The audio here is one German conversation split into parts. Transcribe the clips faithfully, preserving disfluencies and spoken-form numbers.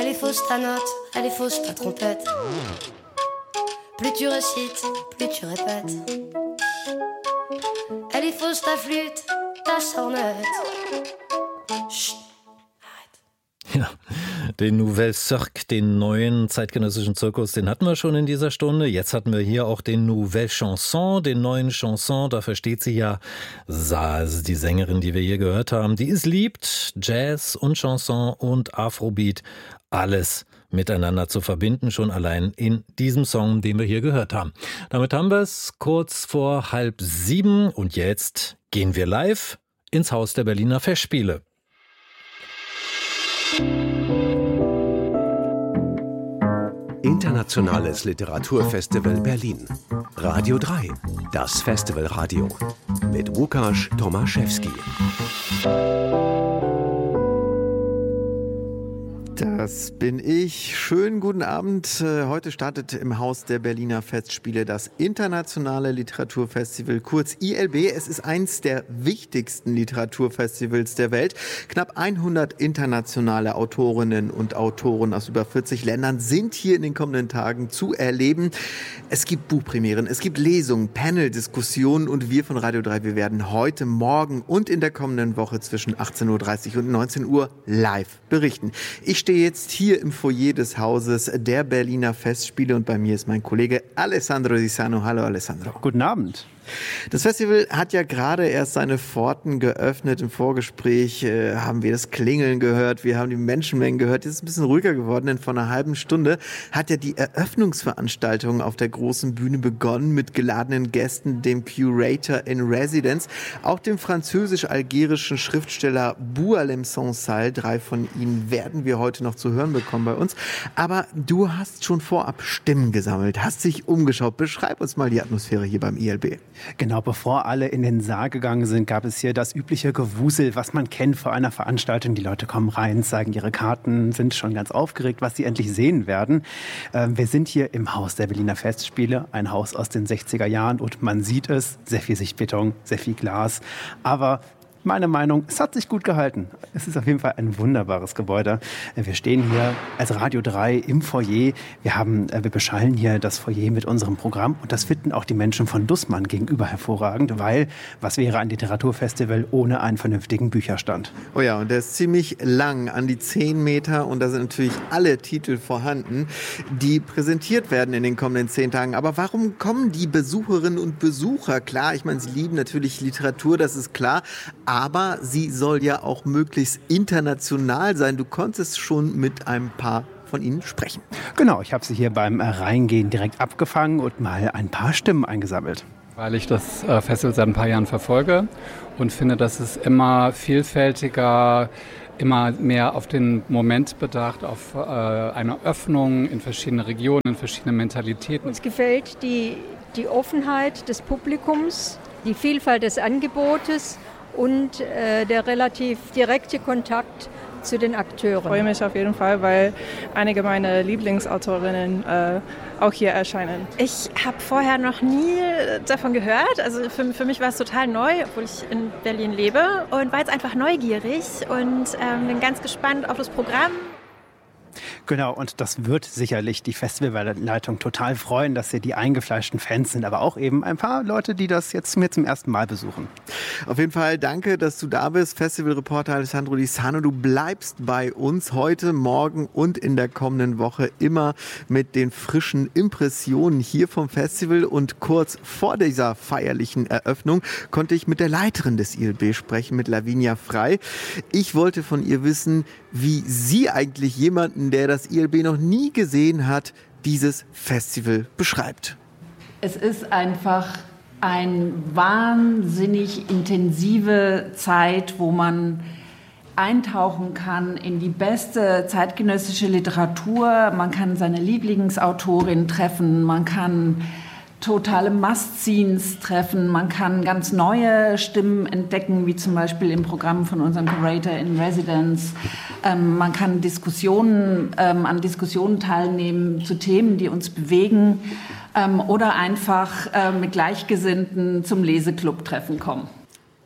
Elle est fausse ta note, elle est fausse ta trompette. Plus tu récites, plus tu répètes. Elle est fausse ta flûte, ta sornette. Chut, arrête. Ja, den Nouvelle Cirque, den neuen zeitgenössischen Zirkus, den hatten wir schon in dieser Stunde. Jetzt hatten wir hier auch den Nouvelle Chanson, den neuen Chanson. Da versteht sie ja, also die Sängerin, die wir hier gehört haben, die es liebt, Jazz und Chanson und Afrobeat, alles miteinander zu verbinden, schon allein in diesem Song, den wir hier gehört haben. Damit haben wir es kurz vor halb sieben und jetzt gehen wir live ins Haus der Berliner Festspiele. Internationales Literaturfestival Berlin. Radio drei, das Festivalradio. Mit Łukasz Tomaszewski. Das bin ich. Schönen guten Abend. Heute startet im Haus der Berliner Festspiele das Internationale Literaturfestival, kurz I L B. Es ist eins der wichtigsten Literaturfestivals der Welt. Knapp hundert internationale Autorinnen und Autoren aus über vierzig Ländern sind hier in den kommenden Tagen zu erleben. Es gibt Buchpremieren, es gibt Lesungen, Panel-Diskussionen und wir von Radio drei, wir werden heute, morgen und in der kommenden Woche zwischen achtzehn Uhr dreißig und neunzehn Uhr live berichten. Ich stehe jetzt hier im Foyer des Hauses der Berliner Festspiele und bei mir ist mein Kollege Alessandro Di Sano. Hallo Alessandro. Guten Abend. Das Festival hat ja gerade erst seine Pforten geöffnet. Im Vorgespräch äh, haben wir das Klingeln gehört, wir haben die Menschenmengen gehört. Jetzt ist es ein bisschen ruhiger geworden, denn vor einer halben Stunde hat ja die Eröffnungsveranstaltung auf der großen Bühne begonnen mit geladenen Gästen, dem Curator in Residence, auch dem französisch-algerischen Schriftsteller Boualem Sansal. Drei von ihnen werden wir heute noch zu hören bekommen bei uns. Aber du hast schon vorab Stimmen gesammelt, hast dich umgeschaut. Beschreib uns mal die Atmosphäre hier beim I L B. Genau, bevor alle in den Saal gegangen sind, gab es hier das übliche Gewusel, was man kennt vor einer Veranstaltung. Die Leute kommen rein, zeigen ihre Karten, sind schon ganz aufgeregt, was sie endlich sehen werden. Ähm, wir sind hier im Haus der Berliner Festspiele, ein Haus aus den sechziger Jahren und man sieht es, sehr viel Sichtbeton, sehr viel Glas, aber meine Meinung, es hat sich gut gehalten. Es ist auf jeden Fall ein wunderbares Gebäude. Wir stehen hier als Radio drei im Foyer. Wir, haben, wir beschallen hier das Foyer mit unserem Programm und das finden auch die Menschen von Dussmann gegenüber hervorragend, weil was wäre ein Literaturfestival ohne einen vernünftigen Bücherstand? Oh ja, und der ist ziemlich lang, an die zehn Meter und da sind natürlich alle Titel vorhanden, die präsentiert werden in den kommenden zehn Tagen. Aber warum kommen die Besucherinnen und Besucher? Klar, ich meine, sie lieben natürlich Literatur, das ist klar, aber sie soll ja auch möglichst international sein. Du konntest schon mit ein paar von ihnen sprechen. Genau, ich habe sie hier beim Reingehen direkt abgefangen und mal ein paar Stimmen eingesammelt. Weil ich das Festival seit ein paar Jahren verfolge und finde, dass es immer vielfältiger, immer mehr auf den Moment bedacht, auf äh, eine Öffnung in verschiedene Regionen, in verschiedene Mentalitäten. Uns gefällt die, die Offenheit des Publikums, die Vielfalt des Angebotes und äh, der relativ direkte Kontakt zu den Akteuren. Ich freue mich auf jeden Fall, weil einige meiner Lieblingsautorinnen äh, auch hier erscheinen. Ich habe vorher noch nie davon gehört. Also für, für mich war es total neu, obwohl ich in Berlin lebe und war jetzt einfach neugierig und ähm, bin ganz gespannt auf das Programm. Genau, und das wird sicherlich die Festivalleitung total freuen, dass hier die eingefleischten Fans sind, aber auch eben ein paar Leute, die das jetzt mir zum ersten Mal besuchen. Auf jeden Fall danke, dass du da bist, Festivalreporter Alessandro Di Sano. Du bleibst bei uns heute, morgen und in der kommenden Woche immer mit den frischen Impressionen hier vom Festival. Und kurz vor dieser feierlichen Eröffnung konnte ich mit der Leiterin des I L B sprechen, mit Lavinia Frey. Ich wollte von ihr wissen, wie sie eigentlich jemanden, der das I L B noch nie gesehen hat, dieses Festival beschreibt. Es ist einfach eine wahnsinnig intensive Zeit, wo man eintauchen kann in die beste zeitgenössische Literatur. Man kann seine Lieblingsautorin treffen, man kann totale Must-Scenes treffen, man kann ganz neue Stimmen entdecken, wie zum Beispiel im Programm von unserem Curator in Residence. Ähm, man kann Diskussionen, ähm, an Diskussionen teilnehmen zu Themen, die uns bewegen, ähm, oder einfach äh, mit Gleichgesinnten zum Leseklub-Treffen kommen.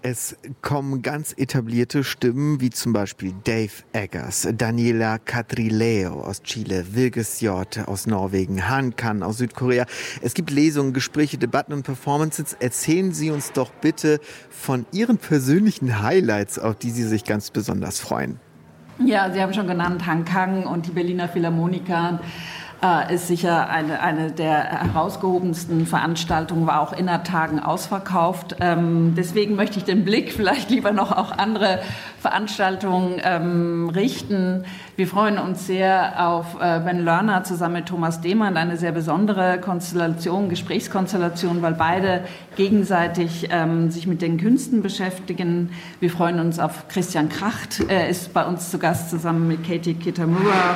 Es kommen ganz etablierte Stimmen, wie zum Beispiel Dave Eggers, Daniela Catrileo aus Chile, Vilges J. aus Norwegen, Han Kan aus Südkorea. Es gibt Lesungen, Gespräche, Debatten und Performances. Erzählen Sie uns doch bitte von Ihren persönlichen Highlights, auf die Sie sich ganz besonders freuen. Ja, Sie haben schon genannt, Han Kang und die Berliner Philharmoniker. Äh, ist sicher eine, eine der herausgehobensten Veranstaltungen, war auch innertagen ausverkauft. Ähm, deswegen möchte ich den Blick vielleicht lieber noch auf andere Veranstaltungen ähm, richten. Wir freuen uns sehr auf äh, Ben Lerner zusammen mit Thomas Demand, eine sehr besondere Konstellation, Gesprächskonstellation, weil beide gegenseitig ähm, sich mit den Künsten beschäftigen. Wir freuen uns auf Christian Kracht, er ist bei uns zu Gast zusammen mit Katie Kitamura.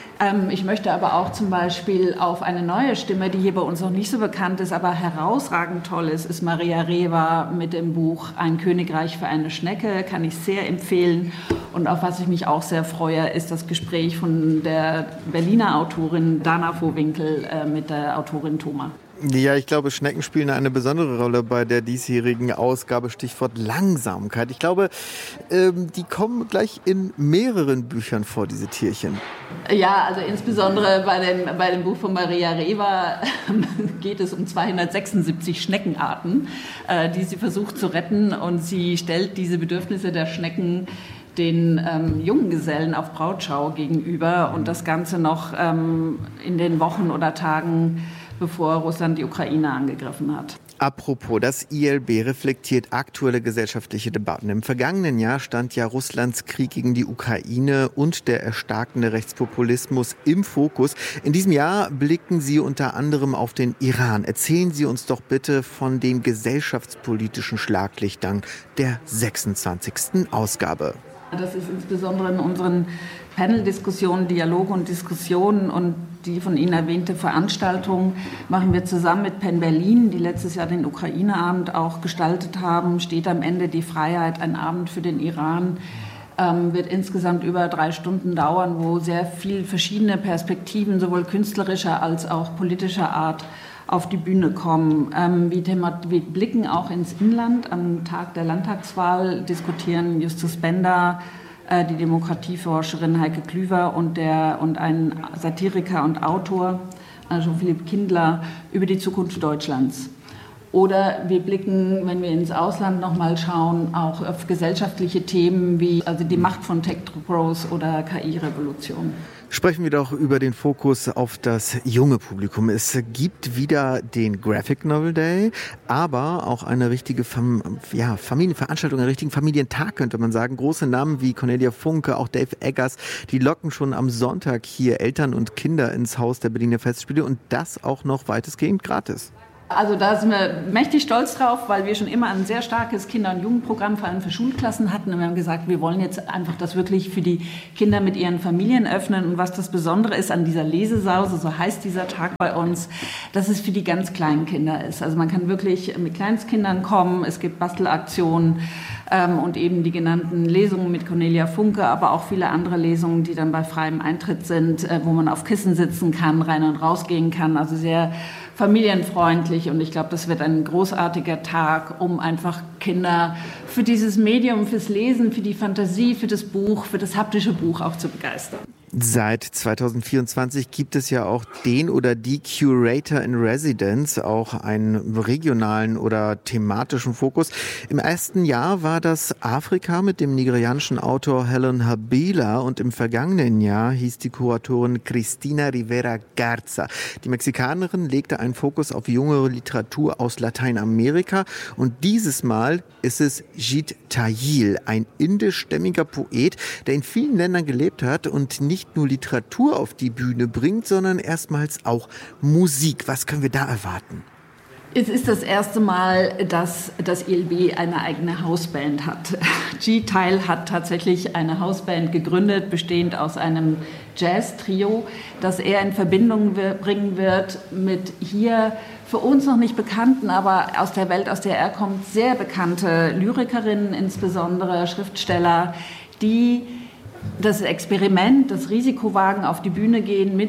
Ich möchte aber auch zum Beispiel auf eine neue Stimme, die hier bei uns noch nicht so bekannt ist, aber herausragend toll ist, ist Maria Rewa mit dem Buch Ein Königreich für eine Schnecke, kann ich sehr empfehlen. Und auf was ich mich auch sehr freue, ist das Gespräch von der Berliner Autorin Dana Vohwinkel mit der Autorin Thoma. Ja, ich glaube, Schnecken spielen eine besondere Rolle bei der diesjährigen Ausgabe, Stichwort Langsamkeit. Ich glaube, ähm, die kommen gleich in mehreren Büchern vor, diese Tierchen. Ja, also insbesondere bei dem, bei dem Buch von Maria Rewa geht es um zweihundertsechsundsiebzig Schneckenarten, äh, die sie versucht zu retten. Und sie stellt diese Bedürfnisse der Schnecken den ähm, Junggesellen auf Brautschau gegenüber. Und das Ganze noch ähm, in den Wochen oder Tagen, bevor Russland die Ukraine angegriffen hat. Apropos, das I L B reflektiert aktuelle gesellschaftliche Debatten. Im vergangenen Jahr stand ja Russlands Krieg gegen die Ukraine und der erstarkende Rechtspopulismus im Fokus. In diesem Jahr blicken Sie unter anderem auf den Iran. Erzählen Sie uns doch bitte von den gesellschaftspolitischen Schlaglichtern der sechsundzwanzigsten Ausgabe. Das ist insbesondere in unseren Panel-Diskussionen, Dialoge und Diskussionen und die von Ihnen erwähnte Veranstaltung machen wir zusammen mit Penn Berlin, die letztes Jahr den Ukraine-Abend auch gestaltet haben. Steht am Ende die Freiheit, ein Abend für den Iran. Ähm, wird insgesamt über drei Stunden dauern, wo sehr viele verschiedene Perspektiven, sowohl künstlerischer als auch politischer Art, auf die Bühne kommen. Ähm, wir, wir blicken auch ins Inland. Am Tag der Landtagswahl diskutieren Justus Bender, äh, die Demokratieforscherin Heike Klüver und, der, und ein Satiriker und Autor, äh, Jean-Philippe Kindler, über die Zukunft Deutschlands. Oder wir blicken, wenn wir ins Ausland nochmal schauen, auch auf gesellschaftliche Themen wie also die Macht von Tech-Pros oder K I-Revolution. Sprechen wir doch über den Fokus auf das junge Publikum. Es gibt wieder den Graphic Novel Day, aber auch eine richtige Fam- ja, Familienveranstaltung, einen richtigen Familientag, könnte man sagen. Große Namen wie Cornelia Funke, auch Dave Eggers, die locken schon am Sonntag hier Eltern und Kinder ins Haus der Berliner Festspiele und das auch noch weitestgehend gratis. Also da sind wir mächtig stolz drauf, weil wir schon immer ein sehr starkes Kinder- und Jugendprogramm, vor allem für Schulklassen hatten. Und wir haben gesagt, wir wollen jetzt einfach das wirklich für die Kinder mit ihren Familien öffnen. Und was das Besondere ist an dieser Lesesause, so heißt dieser Tag bei uns, dass es für die ganz kleinen Kinder ist. Also man kann wirklich mit Kleinstkindern kommen, es gibt Bastelaktionen ähm, und eben die genannten Lesungen mit Cornelia Funke, aber auch viele andere Lesungen, die dann bei freiem Eintritt sind, äh, wo man auf Kissen sitzen kann, rein und rausgehen kann. Also sehr familienfreundlich und ich glaube, das wird ein großartiger Tag, um einfach Kinder für dieses Medium, fürs Lesen, für die Fantasie, für das Buch, für das haptische Buch auch zu begeistern. Seit zweitausendvierundzwanzig gibt es ja auch den oder die Curator in Residence, auch einen regionalen oder thematischen Fokus. Im ersten Jahr war das Afrika mit dem nigerianischen Autor Helen Habila und im vergangenen Jahr hieß die Kuratorin Cristina Rivera Garza. Die Mexikanerin legte einen Fokus auf jüngere Literatur aus Lateinamerika und dieses Mal ist es Jit Tayil, ein indischstämmiger Poet, der in vielen Ländern gelebt hat und nicht Nicht nur Literatur auf die Bühne bringt, sondern erstmals auch Musik. Was können wir da erwarten? Es ist das erste Mal, dass das I L B eine eigene Hausband hat. G-Teil hat tatsächlich eine Hausband gegründet, bestehend aus einem Jazz-Trio, das er in Verbindung bringen wird mit hier für uns noch nicht bekannten, aber aus der Welt, aus der er kommt, sehr bekannte Lyrikerinnen, insbesondere Schriftsteller, die das Experiment, das Risiko wagen, auf die Bühne gehen mit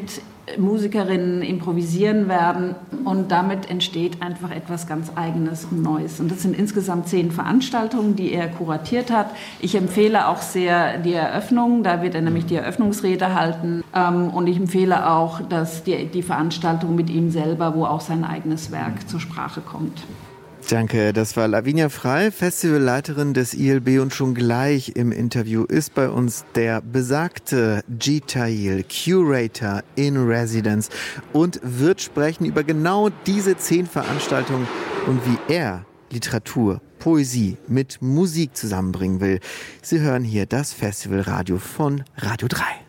Musikerinnen improvisieren werden und damit entsteht einfach etwas ganz Eigenes und Neues. Und das sind insgesamt zehn Veranstaltungen, die er kuratiert hat. Ich empfehle auch sehr die Eröffnung, da wird er nämlich die Eröffnungsrede halten und ich empfehle auch, dass die, die Veranstaltung mit ihm selber, wo auch sein eigenes Werk zur Sprache kommt. Danke, das war Lavinia Frei, Festivalleiterin des I L B, und schon gleich im Interview ist bei uns der besagte Gitail, Curator in Residence, und wird sprechen über genau diese zehn Veranstaltungen und wie er Literatur, Poesie mit Musik zusammenbringen will. Sie hören hier das Festivalradio von Radio drei.